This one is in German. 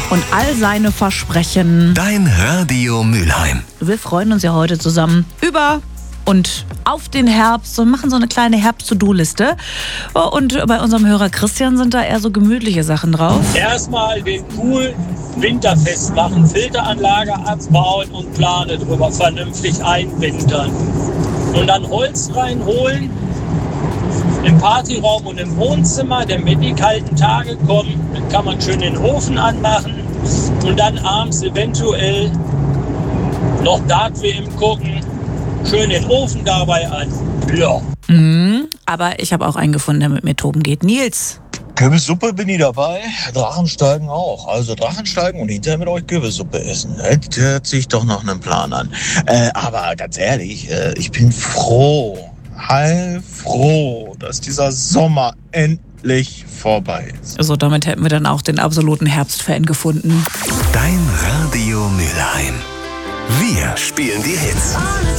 und all seine Versprechen. Dein Radio Mülheim. Wir freuen uns ja heute zusammen über und auf den Herbst und machen so eine kleine Herbst-To-Do-Liste. Und bei unserem Hörer Christian sind da eher so gemütliche Sachen drauf. Erstmal den Pool winterfest machen, Filteranlage abbauen und Plane drüber vernünftig einwintern. Und dann Holz reinholen im Partyraum und im Wohnzimmer, denn wenn die kalten Tage kommen, dann kann man schön den Ofen anmachen und dann abends eventuell noch Dart-WM gucken, schön den Ofen dabei an. Ja. Aber ich habe auch einen gefunden, der mit mir toben geht. Nils. Kürbissuppe bin ich dabei, Drachensteigen auch. Also Drachensteigen und hinterher mit euch Kürbissuppe essen. Das hört sich doch nach einem Plan an. Aber ganz ehrlich, ich bin heilfroh, dass dieser Sommer endlich vorbei ist. So, damit hätten wir dann auch den absoluten Herbstfan gefunden. Dein Radio Mülheim. Wir spielen die Hits.